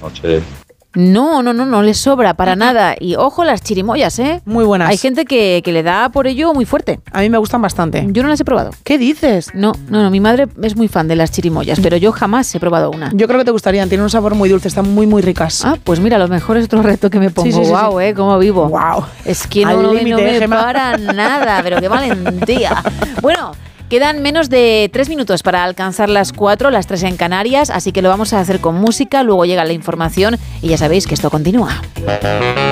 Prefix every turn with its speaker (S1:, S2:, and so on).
S1: noche.
S2: No les sobra para nada. Y ojo las chirimoyas, ¿eh?
S3: Muy buenas.
S2: Hay gente que le da por ello muy fuerte.
S3: A mí me gustan bastante.
S2: Yo no las he probado.
S3: ¿Qué dices?
S2: No, mi madre es muy fan de las chirimoyas, pero yo jamás he probado una.
S3: Yo creo que te gustarían, tienen un sabor muy dulce, están muy, muy ricas.
S2: Ah, pues mira, a lo mejor es otro reto que me pongo.
S3: Sí.
S2: Guau, cómo vivo.
S3: Wow.
S2: Es que
S3: Al
S2: no
S3: límite,
S2: me
S3: Gemma.
S2: para nada, pero qué valentía. Bueno, quedan menos de 3 minutos para alcanzar las 4, las 3 en Canarias, así que lo vamos a hacer con música, luego llega la información y ya sabéis que esto continúa.